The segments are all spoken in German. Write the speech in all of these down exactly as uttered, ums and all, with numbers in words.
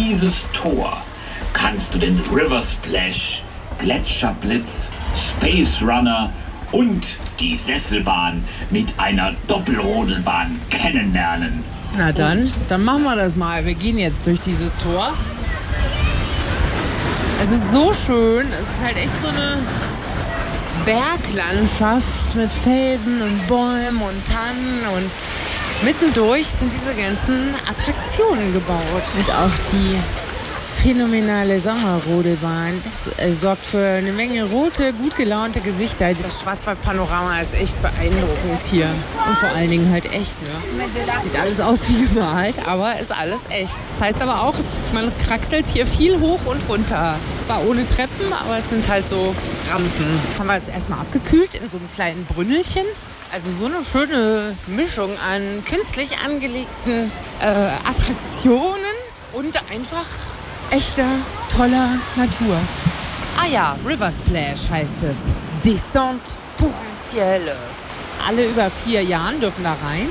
dieses Tor kannst du den River Splash, Gletscherblitz, Space Runner und die Sesselbahn mit einer Doppelrodelbahn kennenlernen. Na dann, dann machen wir das mal. Wir gehen jetzt durch dieses Tor. Es ist so schön. Es ist halt echt so eine Berglandschaft mit Felsen und Bäumen und Tannen. Und mittendurch sind diese ganzen Attraktionen gebaut. Und auch die phänomenale Sommerrodelbahn. Das äh, sorgt für eine Menge rote, gut gelaunte Gesichter. Das Schwarzwaldpanorama ist echt beeindruckend hier. Und vor allen Dingen halt echt. Ne? Sieht alles aus wie gemalt, aber ist alles echt. Das heißt aber auch, es, man kraxelt hier viel hoch und runter. Zwar ohne Treppen, aber es sind halt so Rampen. Das haben wir jetzt erstmal abgekühlt in so einem kleinen Brünnelchen. Also so eine schöne Mischung an künstlich angelegten äh, Attraktionen und einfach echter, toller Natur. Ah ja, River Splash heißt es. Descente torrentielle. Alle über vier Jahren dürfen da rein.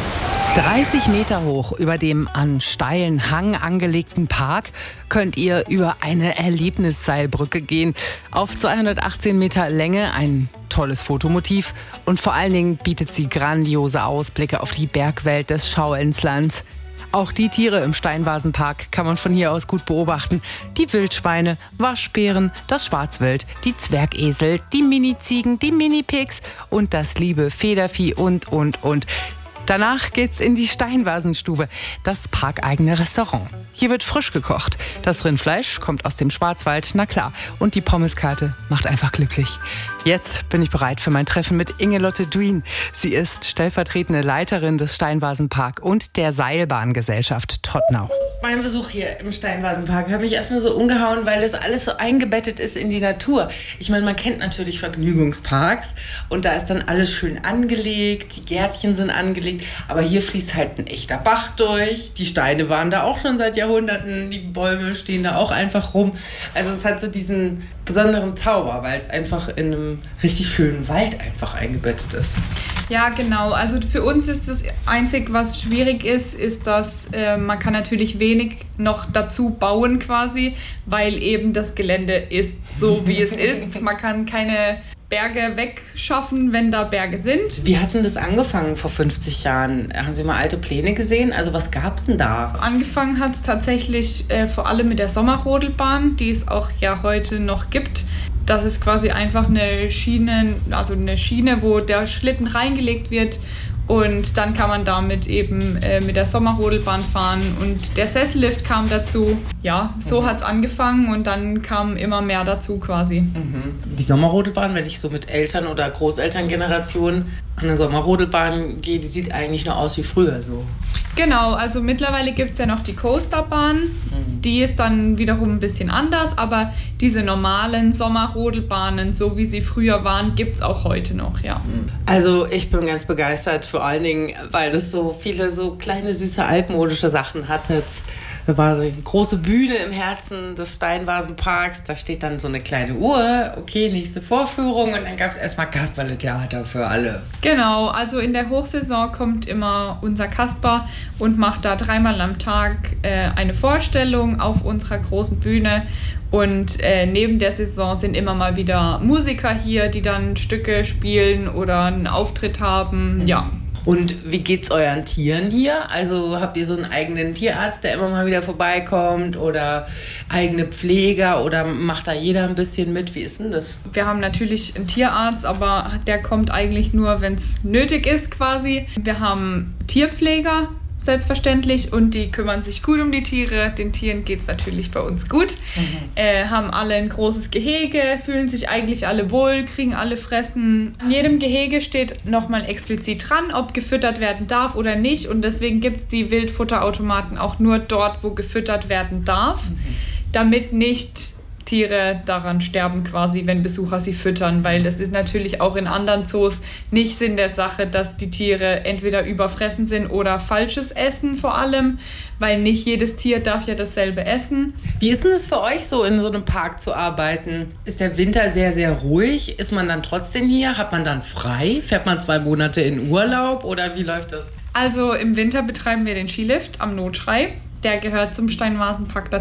dreißig Meter hoch über dem an steilen Hang angelegten Park könnt ihr über eine Erlebnisseilbrücke gehen. Auf zweihundertachtzehn Meter Länge, ein tolles Fotomotiv. Und vor allen Dingen bietet sie grandiose Ausblicke auf die Bergwelt des Schauinslands. Auch die Tiere im Steinvasenpark kann man von hier aus gut beobachten. Die Wildschweine, Waschbären, das Schwarzwild, die Zwergesel, die Mini-Ziegen, die Mini-Pigs und das liebe Federvieh und, und, und. Danach geht's in die Steinvasenstube, das parkeigene Restaurant. Hier wird frisch gekocht. Das Rindfleisch kommt aus dem Schwarzwald, na klar. Und die Pommeskarte macht einfach glücklich. Jetzt bin ich bereit für mein Treffen mit Ingelotte Duin. Sie ist stellvertretende Leiterin des Steinvasenpark und der Seilbahngesellschaft Todtnau. Mein Besuch hier im Steinvasenpark hat mich erstmal so umgehauen, weil das alles so eingebettet ist in die Natur. Ich meine, man kennt natürlich Vergnügungsparks und da ist dann alles schön angelegt, die Gärtchen sind angelegt, aber hier fließt halt ein echter Bach durch. Die Steine waren da auch schon seit Jahrhunderten, die Bäume stehen da auch einfach rum. Also es hat so diesen besonderen Zauber, weil es einfach in einem richtig schönen Wald einfach eingebettet ist. Ja, genau. Also für uns ist das Einzige, was schwierig ist, ist, dass äh, man kann natürlich wenig noch dazu bauen quasi, weil eben das Gelände ist so, wie es ist. Man kann keine Berge wegschaffen, wenn da Berge sind. Wie hat denn das angefangen vor fünfzig Jahren? Haben Sie mal alte Pläne gesehen? Also was gab es denn da? Angefangen hat es tatsächlich äh, vor allem mit der Sommerrodelbahn, die es auch ja heute noch gibt. Das ist quasi einfach eine Schiene, also eine Schiene, wo der Schlitten reingelegt wird und dann kann man damit eben äh, mit der Sommerrodelbahn fahren und der Sessellift kam dazu. Ja, so mhm. hat es angefangen und dann kam immer mehr dazu quasi. Mhm. Die Sommerrodelbahn, wenn ich so mit Eltern- oder Großelterngenerationen an eine Sommerrodelbahn gehe, die sieht eigentlich nur aus wie früher so. Genau, also mittlerweile gibt es ja noch die Coasterbahn, mhm. die ist dann wiederum ein bisschen anders, aber diese normalen Sommerrodelbahnen, so wie sie früher waren, gibt es auch heute noch, ja. Also ich bin ganz begeistert, vor allen Dingen, weil das so viele so kleine, süße, altmodische Sachen hat jetzt. Da war so eine große Bühne im Herzen des Steinvasenparks. Da steht dann so eine kleine Uhr. Okay, nächste Vorführung. Und dann gab es erstmal Kasperle-Theater für alle. Genau, also in der Hochsaison kommt immer unser Kasper und macht da dreimal am Tag äh, eine Vorstellung auf unserer großen Bühne. Und äh, neben der Saison sind immer mal wieder Musiker hier, die dann Stücke spielen oder einen Auftritt haben. Mhm. Ja. Und wie geht's euren Tieren hier? Also habt ihr so einen eigenen Tierarzt, der immer mal wieder vorbeikommt oder eigene Pfleger oder macht da jeder ein bisschen mit? Wie ist denn das? Wir haben natürlich einen Tierarzt, aber der kommt eigentlich nur, wenn es nötig ist quasi. Wir haben Tierpfleger, selbstverständlich, und die kümmern sich gut um die Tiere. Den Tieren geht es natürlich bei uns gut. Mhm. Äh, haben alle ein großes Gehege, fühlen sich eigentlich alle wohl, kriegen alle Fressen. An jedem Gehege steht nochmal explizit dran, ob gefüttert werden darf oder nicht. Und deswegen gibt es die Wildfutterautomaten auch nur dort, wo gefüttert werden darf, mhm. damit nicht Tiere daran sterben quasi, wenn Besucher sie füttern, weil das ist natürlich auch in anderen Zoos nicht Sinn der Sache, dass die Tiere entweder überfressen sind oder falsches essen vor allem, weil nicht jedes Tier darf ja dasselbe essen. Wie ist denn es für euch so, in so einem Park zu arbeiten? Ist der Winter sehr, sehr ruhig? Ist man dann trotzdem hier? Hat man dann frei? Fährt man zwei Monate in Urlaub oder wie läuft das? Also im Winter betreiben wir den Skilift am Notschrei. Der gehört zum Steinvasenpark dazu.